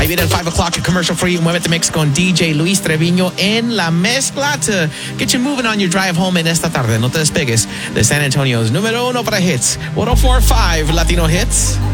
Ahí viene el 5 o'clock commercial free Muévete Mix con DJ Luis Treviño en la mezcla to get you moving on your drive home en esta tarde. No te despegues de San Antonio's número 1 para hits. 104.5 Latino Hits.